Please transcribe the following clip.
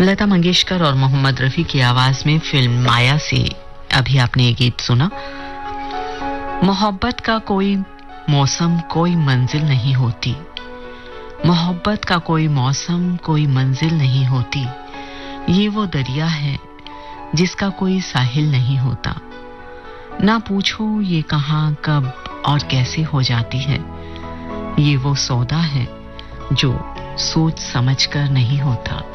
लता मंगेशकर और मोहम्मद रफी की आवाज में फिल्म माया से अभी आपने ये गीत सुना। मोहब्बत का कोई मौसम कोई मंजिल नहीं होती, मोहब्बत का कोई मौसम कोई मंजिल नहीं होती, ये वो दरिया है जिसका कोई साहिल नहीं होता। ना पूछो ये कहां कब और कैसे हो जाती है, ये वो सौदा है जो सोच समझकर नहीं होता।